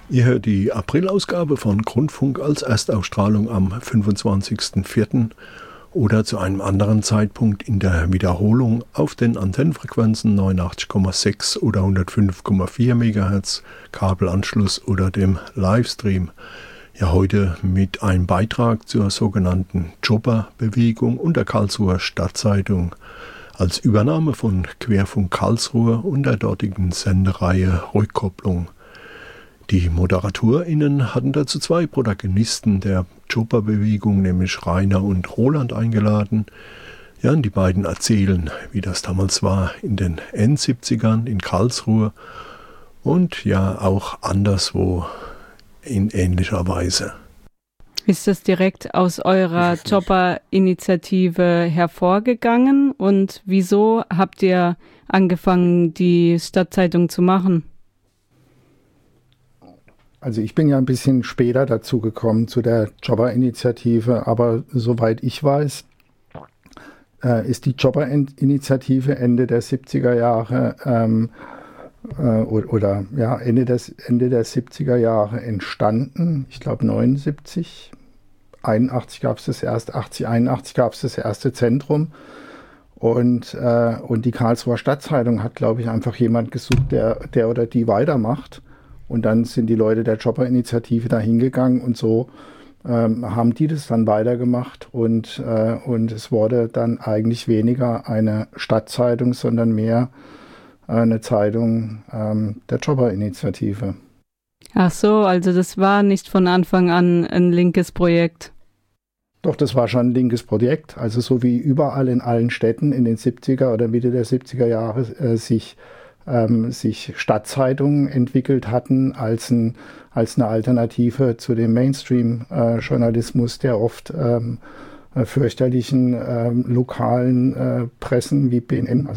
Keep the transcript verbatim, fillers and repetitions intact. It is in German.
Ihr hört die Aprilausgabe von Grundfunk als Erstausstrahlung am fünfundzwanzigsten vierten oder zu einem anderen Zeitpunkt in der Wiederholung auf den Antennenfrequenzen neunundachtzig Komma sechs oder hundertfünf Komma vier Megahertz, Kabelanschluss oder dem Livestream. Ja, heute mit einem Beitrag zur sogenannten Jobber-Bewegung und der Karlsruher Stadtzeitung als Übernahme von Querfunk Karlsruhe und der dortigen Sendereihe Rückkopplung. Die ModeratorInnen hatten dazu zwei Protagonisten der Jobber-Bewegung, nämlich Rainer und Roland, eingeladen. Ja, und die beiden erzählen, wie das damals war in den Endsiebzigern in Karlsruhe und ja auch anderswo in ähnlicher Weise. Ist das direkt aus eurer Jobber-Initiative hervorgegangen und wieso habt ihr angefangen, die Stadtzeitung zu machen? Also ich bin ja ein bisschen später dazu gekommen zu der Jobber-Initiative, aber soweit ich weiß, äh, ist die Jobber-Initiative Ende der siebziger Jahre ähm, äh, oder, oder ja Ende des Ende der siebziger Jahre entstanden. Ich glaube neunundsiebzig, einundachtzig gab es das erste, achtzig, einundachtzig gab es das erste Zentrum. Und, äh, und die Karlsruher Stadtzeitung hat, glaube ich, einfach jemand gesucht, der, der oder die weitermacht. Und dann sind die Leute der Jobber-Initiative da hingegangen und so ähm, haben die das dann weitergemacht. Und, äh, und es wurde dann eigentlich weniger eine Stadtzeitung, sondern mehr äh, eine Zeitung ähm, der Jobber-Initiative. Ach so, also das war nicht von Anfang an ein linkes Projekt. Doch, das war schon ein linkes Projekt. Also so wie überall in allen Städten in den siebziger oder Mitte der siebziger Jahre äh, sich Ähm, sich Stadtzeitungen entwickelt hatten als, ein, als eine Alternative zu dem Mainstream-Journalismus, äh, der oft ähm, äh, fürchterlichen äh, lokalen äh, Pressen wie B N N, also